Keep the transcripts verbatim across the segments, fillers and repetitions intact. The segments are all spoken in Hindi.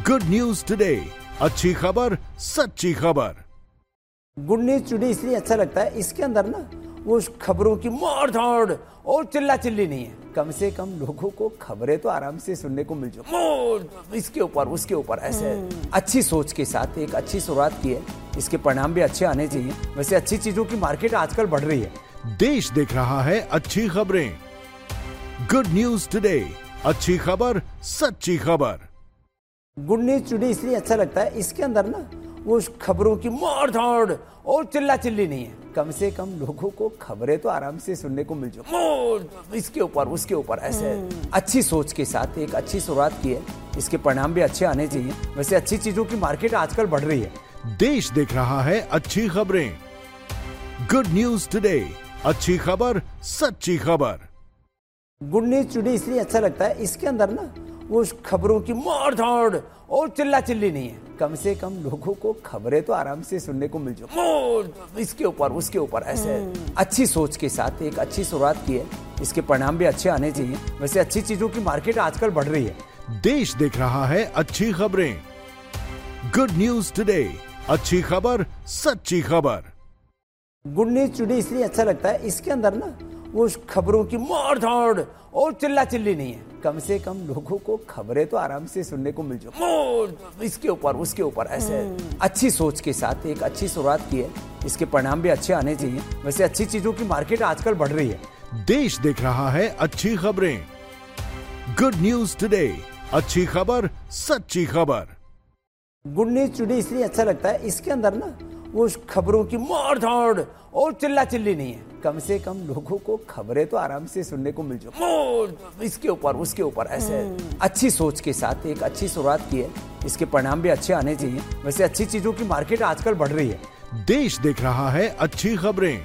गुड न्यूज टुडे, अच्छी खबर, सच्ची खबर। गुड न्यूज टुडे इसलिए अच्छा लगता है, इसके अंदर ना वो खबरों की मार धाड़ और चिल्ला चिल्ली नहीं है। कम से कम लोगों को खबरें तो आराम से सुनने को मिल जाए, इसके ऊपर उसके ऊपर ऐसे अच्छी सोच के साथ एक अच्छी शुरुआत की है। इसके परिणाम भी अच्छे आने चाहिए। वैसे अच्छी चीजों की मार्केट आजकल बढ़ रही है। देश देख रहा है अच्छी खबरें। गुड न्यूज टुडे, अच्छी खबर, सच्ची खबर। गुड न्यूज टुडे इसलिए अच्छा लगता है, इसके अंदर ना वो खबरों की मार धाड़ और चिल्ला चिल्ली नहीं है। कम से कम लोगों को खबरें तो आराम से सुनने को मिल जाए, इसके ऊपर उसके ऊपर ऐसे अच्छी सोच के साथ एक अच्छी शुरुआत की है। इसके परिणाम भी अच्छे आने चाहिए। वैसे अच्छी चीजों की मार्केट आजकल बढ़ रही है। देश देख रहा है अच्छी खबरें। गुड न्यूज टुडे, अच्छी खबर, सच्ची खबर। गुड न्यूज टुडे इसलिए अच्छा लगता है, इसके अंदर ना वो खबरों की मार धाड़ और चिल्ला चिल्ली नहीं है। कम से कम लोगों को खबरें तो आराम से सुनने को मिल जाए, इसके ऊपर उसके ऊपर ऐसे अच्छी सोच के साथ एक अच्छी शुरुआत की है। इसके परिणाम भी अच्छे आने चाहिए। वैसे अच्छी चीजों की मार्केट आजकल बढ़ रही है। देश देख रहा है अच्छी खबरें। गुड न्यूज टुडे, अच्छी खबर, सच्ची खबर। गुड न्यूज टुडे इसलिए अच्छा लगता है, इसके अंदर ना वो खबरों की मार धाड़ और चिल्ला चिल्ली नहीं है। कम से कम लोगों को खबरें तो आराम से सुनने को मिल जाए, इसके ऊपर उसके ऊपर ऐसे अच्छी सोच के साथ एक अच्छी शुरुआत की है। इसके परिणाम भी अच्छे आने चाहिए। वैसे अच्छी चीजों की मार्केट आजकल बढ़ रही है। देश देख रहा है अच्छी खबरें। गुड न्यूज टुडे, अच्छी खबर, सच्ची खबर। गुड न्यूज टुडे इसलिए अच्छा लगता है, इसके अंदर ना वो खबरों की मार धाड़ और चिल्ला चिल्ली नहीं है। कम से कम लोगों को खबरें तो आराम से सुनने को मिल जाए, इसके ऊपर उसके ऊपर ऐसे अच्छी सोच के साथ एक अच्छी शुरुआत की है। इसके परिणाम भी अच्छे आने चाहिए। वैसे अच्छी चीजों की मार्केट आजकल बढ़ रही है। देश देख रहा है अच्छी खबरें।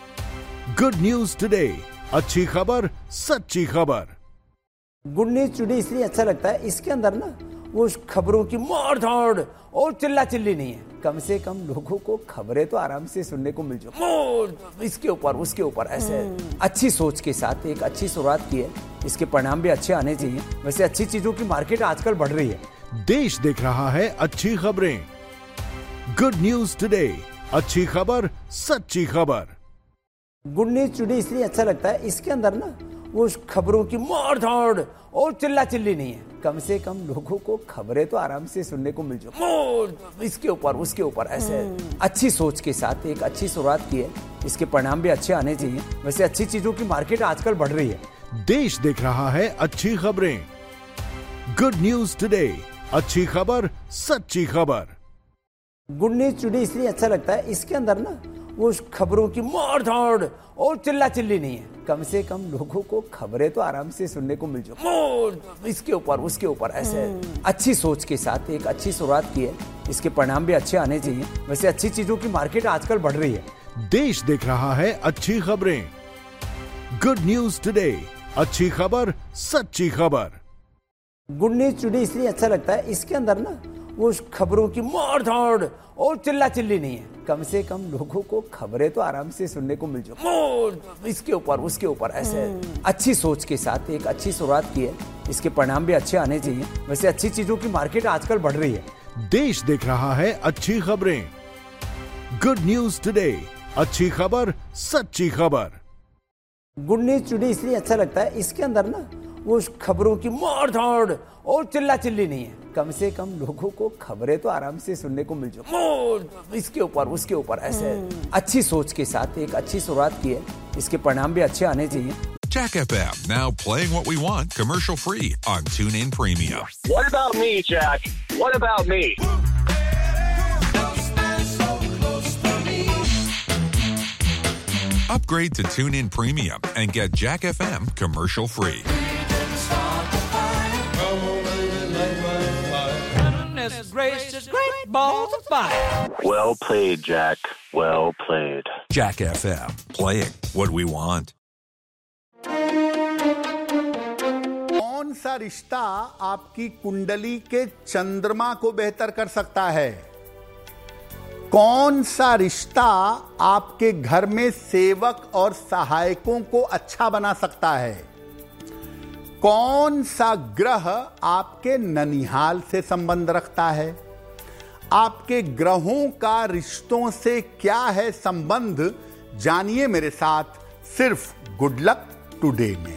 गुड न्यूज टुडे, अच्छी खबर, सच्ची खबर। गुड न्यूज टुडे इसलिए अच्छा लगता है, इसके अंदर ना वो खबरों की मार धाड़ और चिल्ला चिल्ली नहीं है। कम से कम लोगों को खबरें तो आराम से सुनने को मिल जाए, इसके ऊपर उसके ऊपर ऐसे अच्छी सोच के साथ एक अच्छी शुरुआत की है। इसके परिणाम भी अच्छे आने चाहिए। वैसे अच्छी चीजों की मार्केट आजकल बढ़ रही है। देश देख रहा है अच्छी खबरें। गुड न्यूज टुडे, अच्छी खबर, सच्ची खबर। गुड न्यूज टुडे इसलिए अच्छा लगता है, इसके अंदर ना वो खबरों की मार धाड़ और चिल्ला चिल्ली नहीं है। कम से कम लोगों को खबरें तो आराम से सुनने को मिल जाए, इसके ऊपर उसके ऊपर ऐसे अच्छी सोच के साथ एक अच्छी शुरुआत की है। इसके परिणाम भी अच्छे आने चाहिए। वैसे अच्छी चीजों की मार्केट आजकल बढ़ रही है। देश देख रहा है अच्छी खबरें। गुड न्यूज टुडे, अच्छी खबर, सच्ची खबर। गुड न्यूज टुडे इसलिए अच्छा लगता है, इसके अंदर ना वो खबरों की मार धाड़ और चिल्ला चिल्ली नहीं है। कम से कम लोगों को खबरें तो आराम से सुनने को मिल जाए, इसके ऊपर उसके ऊपर ऐसे अच्छी सोच के साथ एक अच्छी शुरुआत की है। इसके परिणाम भी अच्छे आने चाहिए। वैसे अच्छी चीजों की मार्केट आजकल बढ़ रही है। देश देख रहा है अच्छी खबरें। गुड न्यूज टुडे, अच्छी खबर, सच्ची खबर। गुड न्यूज टुडे इसलिए अच्छा लगता है, इसके अंदर ना वो खबरों की मार धाड़ और चिल्ला चिल्ली नहीं है। कम से कम लोगों को खबरें तो आराम से सुनने को मिल जाए, इसके ऊपर उसके ऊपर ऐसे अच्छी सोच के साथ एक अच्छी शुरुआत की है। इसके परिणाम भी अच्छे आने चाहिए। वैसे अच्छी चीजों की मार्केट आजकल बढ़ रही है। देश देख रहा है अच्छी खबरें। गुड न्यूज टुडे, अच्छी खबर, सच्ची खबर। गुड न्यूज टुडे इसलिए अच्छा लगता है, इसके अंदर ना वो खबरों की मार धाड़ और चिल्ला चिल्ली नहीं है। कम से कम लोगों को खबरें तो आराम से सुनने को मिल जाए, इसके ऊपर उसके ऊपर ऐसे अच्छी सोच के साथ एक अच्छी शुरुआत की है। इसके परिणाम भी अच्छे आने चाहिए। Jack F M, now playing what we want commercial free on TuneIn Premium. What about me, Jack? What about me? Upgrade to TuneIn Premium and get Jack F M commercial free. Goodness gracious, great balls of fire. Well played, Jack. Well played. Jack F M, playing what we want. कौन सा रिश्ता आपकी कुंडली के चंद्रमा को बेहतर कर सकता है? कौन सा रिश्ता आपके घर में सेवक और सहायकों को अच्छा बना सकता है? कौन सा ग्रह आपके ननिहाल से संबंध रखता है? आपके ग्रहों का रिश्तों से क्या है संबंध? जानिए मेरे साथ सिर्फ गुड लक टुडे में।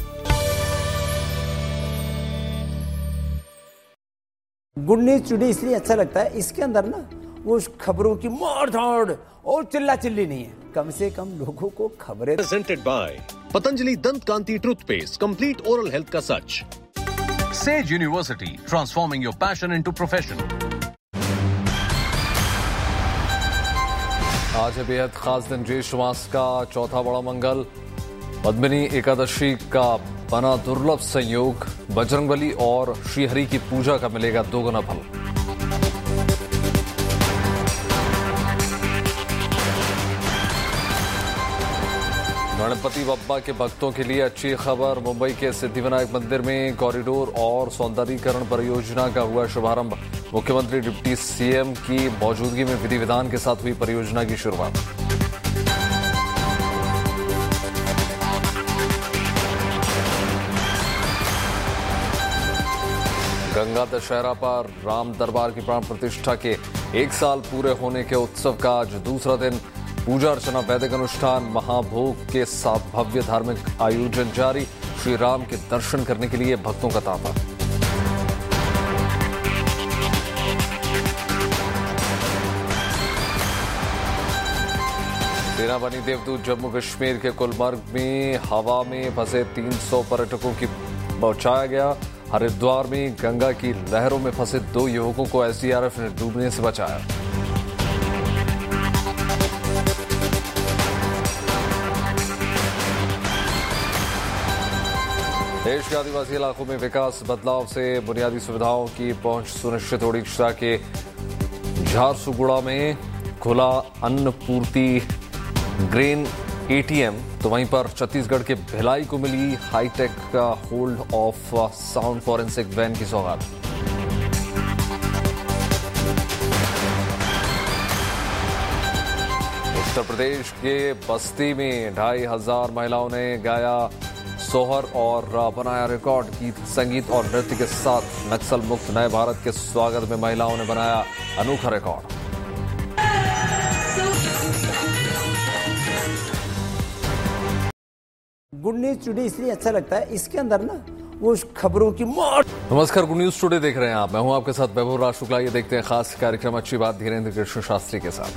गुड न्यूज टुडे इसलिए अच्छा लगता है, इसके अंदर ना वो खबरों की मार धाड़ और चिल्ला चिल्ली नहीं है। कम से कम लोगों को खबरें। Presented by Patanjali Dant Kanti Toothpaste, complete oral health का सच। Sage University, transforming your passion into profession. आज है बेहद खास दिन, ज्येष्ठ मास का चौथा बड़ा मंगल, पद्मिनी एकादशी का बना दुर्लभ संयोग, बजरंगबली और श्रीहरि की पूजा का मिलेगा दोगुना फल। गणपति बप्पा के भक्तों के लिए अच्छी खबर, मुंबई के सिद्धिविनायक मंदिर में कॉरिडोर और सौंदर्यीकरण परियोजना का हुआ शुभारंभ। मुख्यमंत्री डिप्टी सीएम की मौजूदगी में विधि विधान के साथ हुई परियोजना की शुरुआत। गंगा दशहरा पर राम दरबार की प्राण प्रतिष्ठा के एक साल पूरे होने के उत्सव का आज दूसरा दिन। पूजा अर्चना, वैदिक अनुष्ठान, महाभोग के साथ भव्य धार्मिक आयोजन जारी। श्री राम के दर्शन करने के लिए भक्तों का तांता। सेना बनी देवदूत जम्मू कश्मीर के गुलमर्ग में हवा में फंसे तीन सौ पर्यटकों की पहुंचाया गया। हरिद्वार में गंगा की लहरों में फंसे दो युवकों को एसडीआरएफ ने डूबने से बचाया। देश के आदिवासी इलाकों में विकास बदलाव से बुनियादी सुविधाओं की पहुंच सुनिश्चित। ओडिशा के झारसुगुड़ा में खुला अन्नपूर्ति ग्रेन एटीएम, तो वहीं पर छत्तीसगढ़ के भिलाई को मिली हाईटेक का hold of sound forensic van की सौगात। उत्तर प्रदेश के बस्ती में ढाई हजार महिलाओं ने गाया सोहर और बनाया रिकॉर्ड। गीत, संगीत और नृत्य के साथ नक्सल मुक्त नए भारत के स्वागत में महिलाओं ने बनाया अनोखा रिकॉर्ड। गुड न्यूज टुडे इसलिए अच्छा लगता है, इसके अंदर ना वो खबरों की मार। नमस्कार, गुड न्यूज टुडे देख रहे हैं आप। मैं हूं आपके साथ वैभव राज शुक्ला। ये देखते हैं खास कार्यक्रम अच्छी बात धीरेन्द्र कृष्ण शास्त्री के साथ।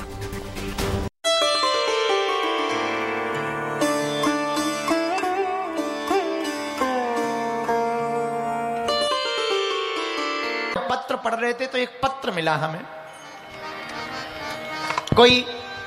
पत्र पढ़ रहे थे तो एक पत्र मिला हमें। कोई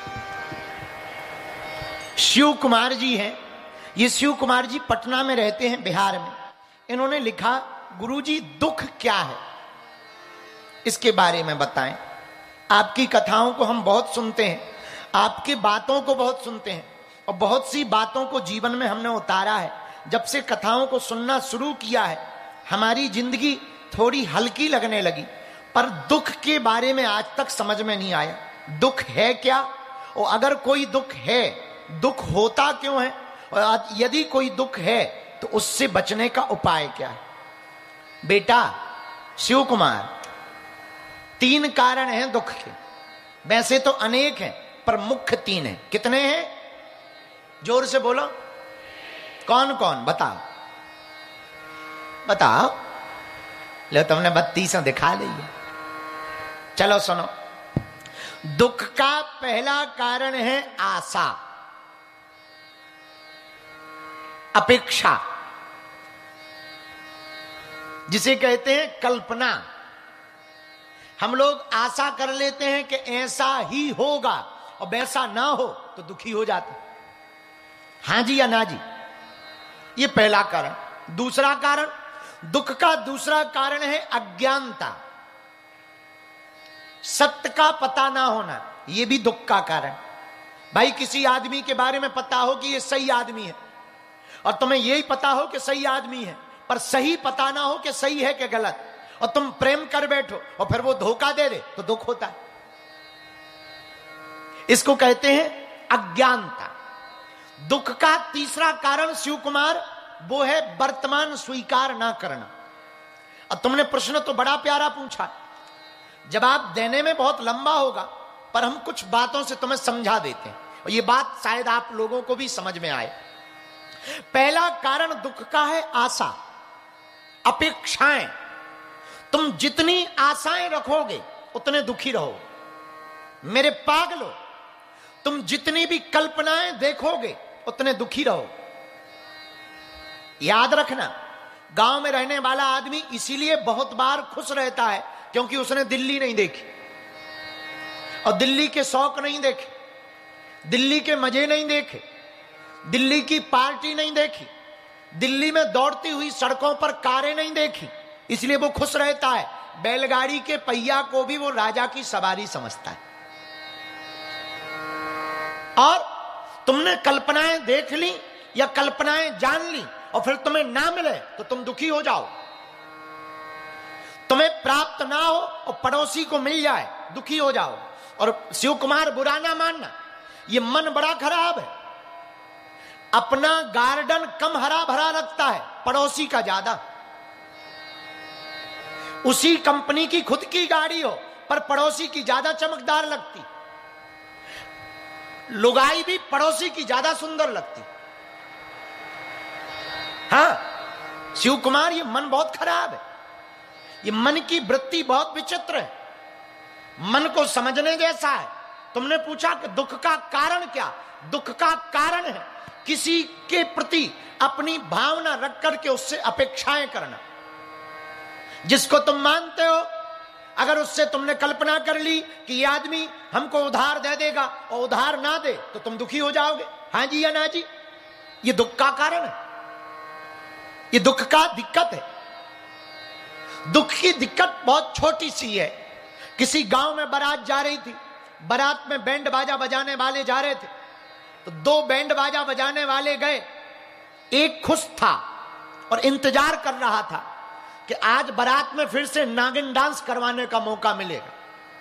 शिव कुमार जी हैं, ये शिव कुमार जी पटना में रहते हैं, बिहार में। इन्होंने लिखा, गुरुजी दुख क्या है इसके बारे में बताएं। आपकी कथाओं को हम बहुत सुनते हैं, आपकी बातों को बहुत सुनते हैं और बहुत सी बातों को जीवन में हमने उतारा है। जब से कथाओं को सुनना शुरू किया है हमारी जिंदगी थोड़ी हल्की लगने लगी, पर दुख के बारे में आज तक समझ में नहीं आया। दुख है क्या, और अगर कोई दुख है, दुख होता क्यों है, और यदि कोई दुख है तो उससे बचने का उपाय क्या है। बेटा शिव कुमार, तीन कारण हैं दुख के। वैसे तो अनेक हैं पर मुख्य तीन हैं। कितने हैं? जोर से बोलो, कौन कौन? बताओ बताओ। लो तुमने बत्तीस दिखा दी है। चलो सुनो, दुख का पहला कारण है आशा, अपेक्षा, जिसे कहते हैं कल्पना। हम लोग आशा कर लेते हैं कि ऐसा ही होगा और वैसा ना हो तो दुखी हो जाते। हां जी या ना जी? ये पहला कारण। दूसरा कारण, दुख का दूसरा कारण है अज्ञानता, सत्य का पता ना होना। यह भी दुख का कारण। भाई किसी आदमी के बारे में पता हो कि यह सही आदमी है और तुम्हें यही पता हो कि सही आदमी है, पर सही पता ना हो कि सही है कि गलत, और तुम प्रेम कर बैठो और फिर वो धोखा दे दे तो दुख होता है। इसको कहते हैं अज्ञानता। दुख का तीसरा कारण शिव कुमार वो है वर्तमान स्वीकार ना करना। और तुमने प्रश्न तो बड़ा प्यारा पूछा, जवाब देने में बहुत लंबा होगा, पर हम कुछ बातों से तुम्हें समझा देते हैं और ये बात शायद आप लोगों को भी समझ में आए। पहला कारण दुख का है आशा, अपेक्षाएं। तुम जितनी आशाएं रखोगे उतने दुखी रहोगे। मेरे पागलो, तुम जितनी भी कल्पनाएं देखोगे उतने दुखी रहो। याद रखना, गांव में रहने वाला आदमी इसीलिए बहुत बार खुश रहता है क्योंकि उसने दिल्ली नहीं देखी और दिल्ली के शौक नहीं देखे, दिल्ली के मजे नहीं देखे, दिल्ली की पार्टी नहीं देखी, दिल्ली में दौड़ती हुई सड़कों पर कारें नहीं देखी, इसलिए वो खुश रहता है। बैलगाड़ी के पहिया को भी वो राजा की सवारी समझता है। और तुमने कल्पनाएं देख ली या कल्पनाएं जान ली और फिर तुम्हें ना मिले तो तुम दुखी हो जाओ। तुम्हें प्राप्त ना हो और पड़ोसी को मिल जाए, दुखी हो जाओ। और शिव कुमार, बुरा ना मानना, ये मन बड़ा खराब है। अपना गार्डन कम हरा भरा लगता है, पड़ोसी का ज्यादा। उसी कंपनी की खुद की गाड़ी हो पर पड़ोसी की ज्यादा चमकदार लगती, लुगाई भी पड़ोसी की ज्यादा सुंदर लगती। हाँ शिव कुमार, ये मन बहुत खराब है, ये मन की वृत्ति बहुत विचित्र है, मन को समझने जैसा है। तुमने पूछा कि दुख का कारण क्या? दुख का कारण है किसी के प्रति अपनी भावना रख करके उससे अपेक्षाएं करना। जिसको तुम मानते हो, अगर उससे तुमने कल्पना कर ली कि ये आदमी हमको उधार दे देगा और उधार ना दे तो तुम दुखी हो जाओगे। हाँ जी या ना जी? ये दुख का कारण है, ये दुख का दिक्कत है। दुख की दिक्कत बहुत छोटी सी है। किसी गांव में बारात जा रही थी, बारात में बैंड बाजा बजाने वाले जा रहे थे, तो दो बैंड बाजा बजाने वाले गए। एक खुश था और इंतजार कर रहा था कि आज बारात में फिर से नागिन डांस करवाने का मौका मिलेगा,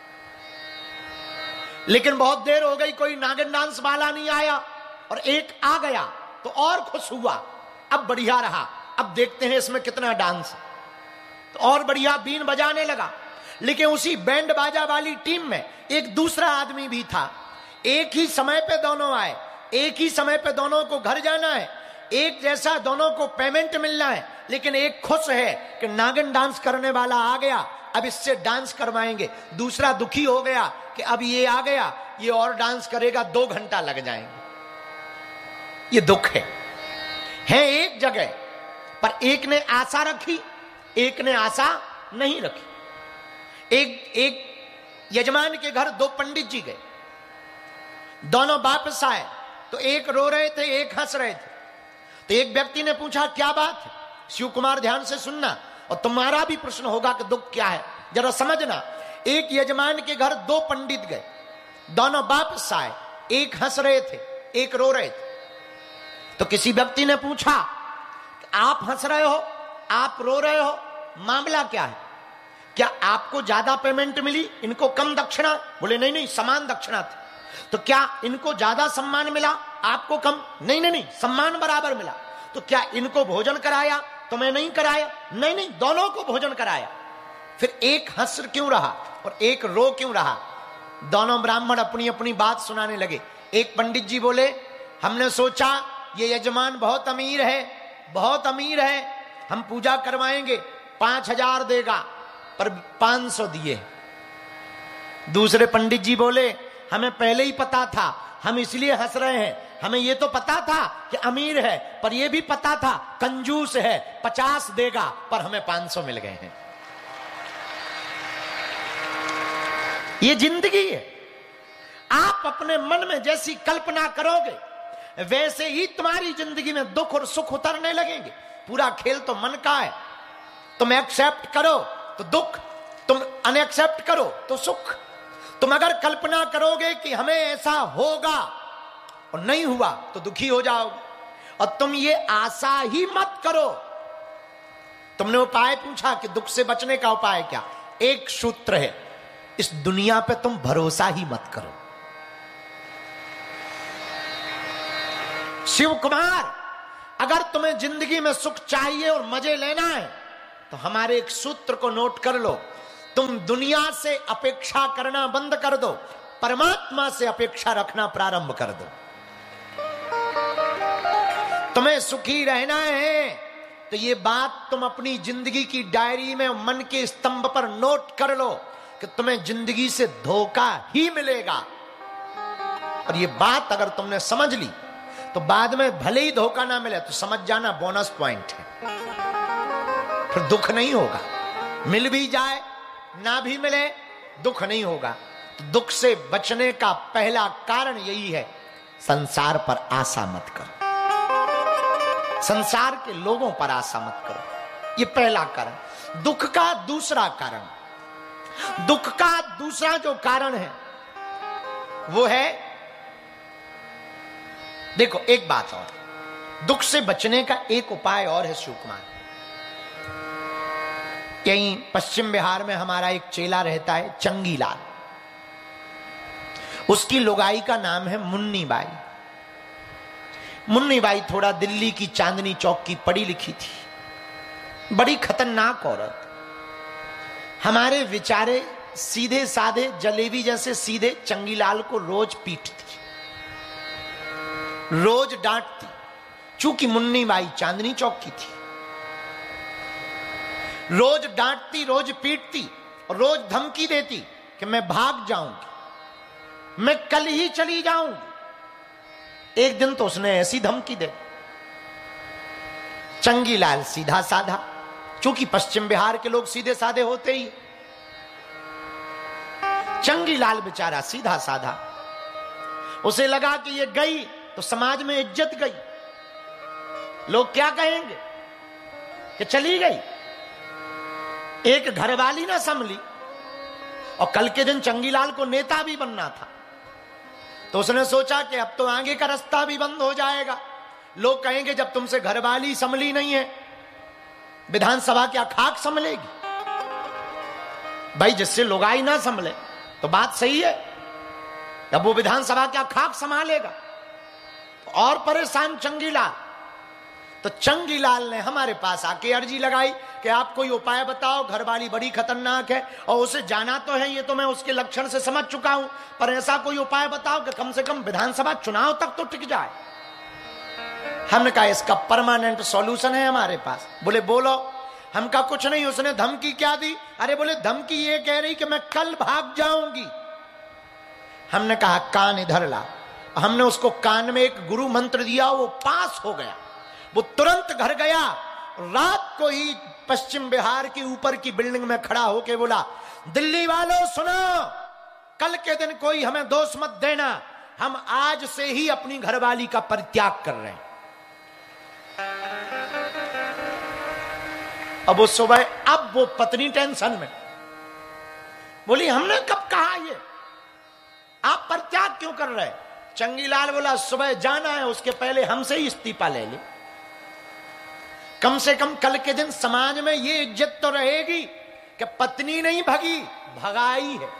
लेकिन बहुत देर हो गई, कोई नागिन डांस वाला नहीं आया। और एक आ गया तो और खुश हुआ, अब बढ़िया रहा, अब देखते हैं इसमें कितना डांस। तो और बढ़िया बीन बजाने लगा। लेकिन उसी बैंड बाजा वाली टीम में एक दूसरा आदमी भी था। एक ही समय पे दोनों आए, एक ही समय पे दोनों को घर जाना है, एक जैसा दोनों को पेमेंट मिलना है, लेकिन एक खुश है कि नागिन डांस करने वाला आ गया, अब इससे डांस करवाएंगे। दूसरा दुखी हो गया कि अब ये आ गया, ये और डांस करेगा, दो घंटा लग जाएंगे। ये दुख है। है एक जगह पर एक ने आशा रखी, एक ने आशा नहीं रखी। एक एक यजमान के घर दो पंडित जी गए, दोनों वापस आए तो एक रो रहे थे, एक हंस रहे थे। तो एक व्यक्ति ने पूछा क्या बात है? शिव कुमार ध्यान से सुनना और तुम्हारा भी प्रश्न होगा कि दुख क्या है, जरा समझना। एक यजमान के घर दो पंडित गए, दोनों वापस आए, एक हंस रहे थे, एक रो रहे थे। तो किसी व्यक्ति ने पूछा आप हंस रहे हो, आप रो रहे हो, मामला क्या है? क्या आपको ज्यादा पेमेंट मिली, इनको कम दक्षिणा? बोले नहीं नहीं, समान दक्षिणा थी। तो क्या इनको ज्यादा सम्मान मिला, आपको कम? नहीं नहीं नहीं, सम्मान बराबर मिला। तो क्या इनको भोजन कराया, तुम्हें नहीं कराया? नहीं नहीं, दोनों को भोजन कराया। फिर एक हंस क्यों रहा और एक रो क्यों रहा? दोनों ब्राह्मण अपनी अपनी बात सुनाने लगे। एक पंडित जी बोले हमने सोचा ये यजमान बहुत अमीर है, बहुत अमीर है, हम पूजा करवाएंगे, पांच हजार देगा, पर पांच सौ दिए। दूसरे पंडित जी बोले हमें पहले ही पता था, हम इसलिए हंस रहे हैं, हमें ये तो पता था कि अमीर है, पर ये भी पता था कंजूस है, पचास देगा, पर हमें पांच सौ मिल गए हैं। ये जिंदगी है। आप अपने मन में जैसी कल्पना करोगे वैसे ही तुम्हारी जिंदगी में दुख और सुख उतरने लगेंगे। पूरा खेल तो मन का है। तुम एक्सेप्ट करो तो दुख, तुम अनएक्सेप्ट करो तो सुख। तुम अगर कल्पना करोगे कि हमें ऐसा होगा और नहीं हुआ तो दुखी हो जाओगे, और तुम ये आशा ही मत करो। तुमने उपाय पूछा कि दुख से बचने का उपाय क्या? एक सूत्र है, इस दुनिया पे तुम भरोसा ही मत करो। शिव कुमार, अगर तुम्हें जिंदगी में सुख चाहिए और मजे लेना है तो हमारे एक सूत्र को नोट कर लो, तुम दुनिया से अपेक्षा करना बंद कर दो, परमात्मा से अपेक्षा रखना प्रारंभ कर दो। तुम्हें सुखी रहना है तो ये बात तुम अपनी जिंदगी की डायरी में, मन के स्तंभ पर नोट कर लो कि तुम्हें जिंदगी से धोखा ही मिलेगा। और ये बात अगर तुमने समझ ली तो बाद में भले ही धोखा ना मिले तो समझ जाना बोनस पॉइंट है, फिर दुख नहीं होगा। मिल भी जाए ना भी मिले दुख नहीं होगा। तो दुख से बचने का पहला कारण यही है, संसार पर आशा मत करो, संसार के लोगों पर आशा मत करो। ये पहला कारण। दुख का दूसरा कारण, दुख का दूसरा जो कारण है वो है, देखो एक बात और, दुख से बचने का एक उपाय और है शिव कुमार। यहीं पश्चिम बिहार में हमारा एक चेला रहता है चंगीलाल, उसकी लुगाई का नाम है मुन्नी बाई। मुन्नी बाई थोड़ा दिल्ली की चांदनी चौक की पढ़ी लिखी थी, बड़ी खतरनाक औरत। हमारे विचारे सीधे साधे जलेबी जैसे सीधे चंगीलाल को रोज पीटती, रोज डांटती, चूंकि मुन्नी बाई चांदनी चौक की थी। रोज डांटती, रोज पीटती और रोज धमकी देती कि मैं भाग जाऊंगी, मैं कल ही चली जाऊंगी। एक दिन तो उसने ऐसी धमकी दे, चंगीलाल सीधा साधा, चूंकि पश्चिम बिहार के लोग सीधे साधे होते ही, चंगीलाल बेचारा सीधा साधा। उसे लगा कि ये गई तो समाज में इज्जत गई, लोग क्या कहेंगे कि चली गई। एक घरवाली ना संभली, और कल के दिन चंगीलाल को नेता भी बनना था, तो उसने सोचा कि अब तो आगे का रास्ता भी बंद हो जाएगा। लोग कहेंगे जब तुमसे घरवाली संभली नहीं है, विधानसभा क्या खाक संभलेगी? भाई जिससे लुगाई ना संभले तो बात सही है, अब वो विधानसभा क्या खाक संभालेगा? और परेशान चंगीलाल। तो चंगीलाल ने हमारे पास आके अर्जी लगाई कि आप कोई उपाय बताओ, घरवाली बड़ी खतरनाक है और उसे जाना तो है, ये तो मैं उसके लक्षण से समझ चुका हूं, पर ऐसा कोई उपाय बताओ कि कम से कम विधानसभा चुनाव तक तो टिक जाए। हमने कहा इसका परमानेंट सॉल्यूशन है हमारे पास। बोले बोलो। हम कहा कुछ नहीं। उसने धमकी क्या दी? अरे बोले धमकी ये कह रही कि मैं कल भाग जाऊंगी। हमने कहा कान इधर ला। हमने उसको कान में एक गुरु मंत्र दिया, वो पास हो गया। वो तुरंत घर गया, रात को ही पश्चिम बिहार की ऊपर की बिल्डिंग में खड़ा होके बोला, दिल्ली वालों सुनो, कल के दिन कोई हमें दोष मत देना, हम आज से ही अपनी घरवाली का परित्याग कर रहे हैं। अब वो सुबह, अब वो पत्नी टेंशन में बोली हमने कब कहा ये, आप परित्याग क्यों कर रहे? चंगीलाल बोला सुबह जाना है, उसके पहले हमसे ही इस्तीफा ले ले, कम से कम कल के दिन समाज में ये इज्जत तो रहेगी कि पत्नी नहीं भगी, भगाई है,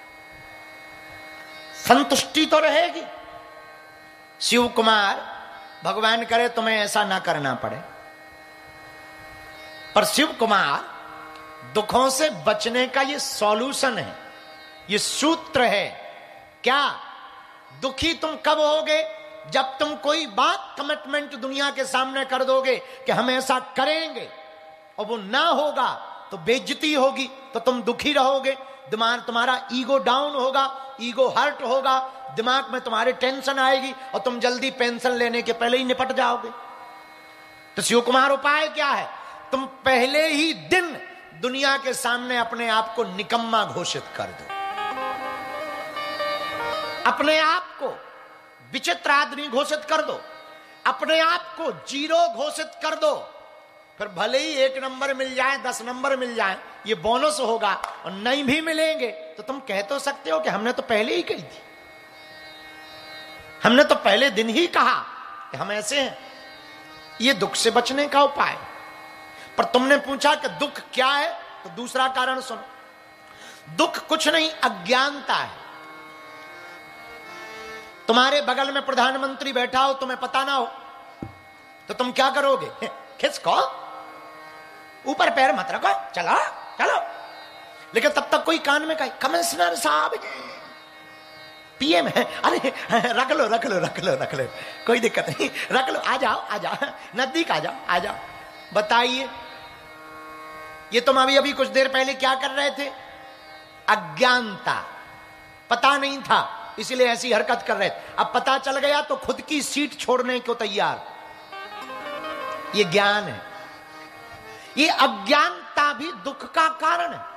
संतुष्टि तो रहेगी। शिव कुमार, भगवान करे तुम्हें ऐसा ना करना पड़े, पर शिव कुमार दुखों से बचने का ये सॉल्यूशन है, ये सूत्र है। क्या? दुखी तुम कब होगे? जब तुम कोई बात कमिटमेंट दुनिया के सामने कर दोगे कि हम ऐसा करेंगे और वो ना होगा तो बेइज्जती होगी, तो तुम दुखी रहोगे, दिमाग तुम्हारा ईगो डाउन होगा, ईगो हर्ट होगा, दिमाग में तुम्हारे टेंशन आएगी और तुम जल्दी पेंशन लेने के पहले ही निपट जाओगे। तो शिव कुमार उपाय क्या है? तुम पहले ही दिन दुनिया के सामने अपने आप को निकम्मा घोषित कर दो, अपने आप को विचित्र आदमी घोषित कर दो, अपने आप को जीरो घोषित कर दो। फिर भले ही एक नंबर मिल जाए, दस नंबर मिल जाए, ये बोनस होगा, और नहीं भी मिलेंगे तो तुम कह तो सकते हो कि हमने तो पहले ही कही थी, हमने तो पहले दिन ही कहा कि हम ऐसे हैं। ये दुख से बचने का उपाय। पर तुमने पूछा कि दुख क्या है, तो दूसरा कारण सुनो। दुख कुछ नहीं, अज्ञानता है। तुम्हारे बगल में प्रधानमंत्री बैठा हो, तुम्हें पता ना हो, तो तुम क्या करोगे? खिसको, ऊपर पैर मत रखो, चलो चलो। लेकिन तब तक कोई कान में कहे, कमिश्नर साहब पीएम है, अरे रख लो रख लो रख लो रख लो, कोई दिक्कत नहीं, रख लो, आ जाओ आ जाओ, नजदीक आ जाओ आ जाओ। बताइए, ये तुम अभी अभी कुछ देर पहले क्या कर रहे थे? अज्ञानता, पता नहीं था इसलिए ऐसी हरकत कर रहे थे। अब पता चल गया तो खुद की सीट छोड़ने को तैयार। ये ज्ञान है। ये अज्ञानता भी दुख का कारण है।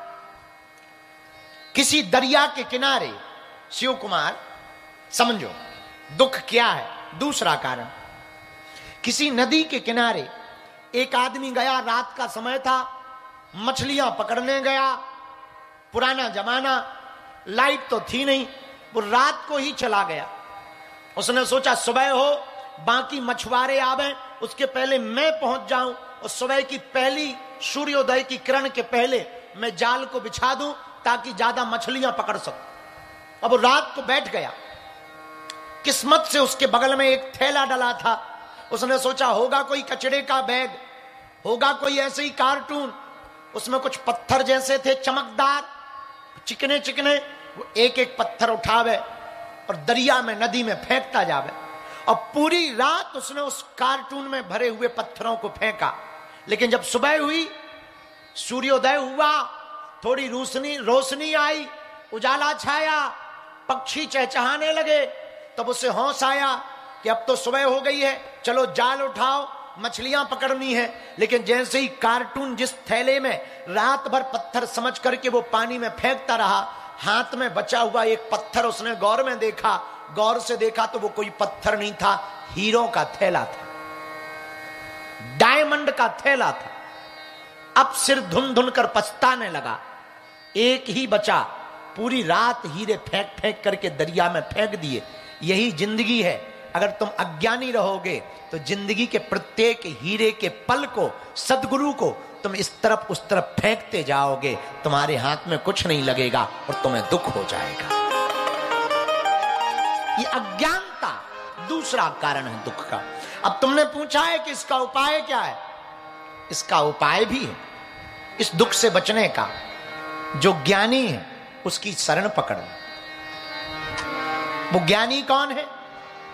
किसी दरिया के किनारे शिव कुमार, समझो दुख क्या है। दूसरा कारण, किसी नदी के किनारे एक आदमी गया, रात का समय था, मछलियां पकड़ने गया। पुराना जमाना, लाइट तो थी नहीं, वो रात को ही चला गया। उसने सोचा सुबह हो, बाकी मछुआरे आवे, उसके पहले मैं पहुंच जाऊं और सुबह की पहली सूर्योदय की किरण के पहले मैं जाल को बिछा दूं ताकि ज्यादा मछलियां पकड़ सकूं। अब रात को बैठ गया। किस्मत से उसके बगल में एक थैला डला था। उसने सोचा होगा कोई कचड़े का बैग, होगा कोई ऐसे ही कार्टून। उसमें कुछ पत्थर जैसे थे, चमकदार, चिकने चिकने। वो एक एक पत्थर उठावे और दरिया में, नदी में फेंकता जावे। और पूरी रात उसने उस कार्टून में भरे हुए पत्थरों को फेंका। लेकिन जब सुबह हुई, सूर्योदय हुआ, थोड़ी रोशनी रोशनी आई, उजाला छाया, पक्षी चहचहाने लगे, तब उसे होश आया कि अब तो सुबह हो गई है, चलो जाल उठाओ, मछलियां पकड़नी है। लेकिन जैसे ही कार्टून जिस थैले में रात भर पत्थर समझ करके वो पानी में फेंकता रहा, हाथ में बचा हुआ एक पत्थर उसने गौर में देखा। गौर से देखा तो वो कोई पत्थर नहीं था, हीरों का थैला था, डायमंड का थैला था। अब सिर धुन धुन कर पछताने लगा। एक ही बचा, पूरी रात हीरे फेंक फेंक करके दरिया में फेंक दिए। यही जिंदगी है। अगर तुम अज्ञानी रहोगे तो जिंदगी के प्रत्येक हीरे के पल को, सदगुरु को तुम इस तरफ उस तरफ फेंकते जाओगे, तुम्हारे हाथ में कुछ नहीं लगेगा और तुम्हें दुख हो जाएगा। ये अज्ञानता दूसरा कारण है दुख का। अब तुमने पूछा है कि इसका उपाय क्या है? इसका उपाय भी है इस दुख से बचने का। जो ज्ञानी है उसकी शरण पकड़ना। वो ज्ञानी कौन है?